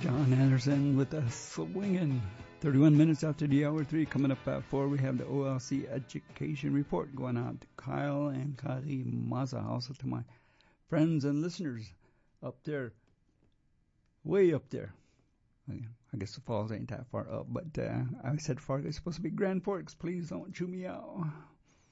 John Anderson with a swinging 31 minutes after the hour 3. Coming up at 4, we have the OLC Education Report going out to Kyle and Kari Maza. Also to my friends and listeners up there, way up there. I guess the falls ain't that far up, but I said Fargo is supposed to be Grand Forks. Please don't chew me out.